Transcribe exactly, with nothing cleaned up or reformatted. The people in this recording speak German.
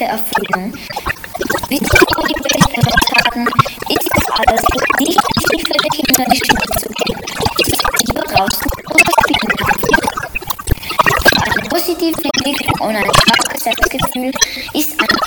positive Erfüllung. Wie Sie vorhin gehört haben, ist es also nicht wichtig für die Kinder, die Schule zu gehen. Sie sind lieber draußen oder spielen können. Für eine positive Entwicklung und ein starkes Selbstgefühl ist ein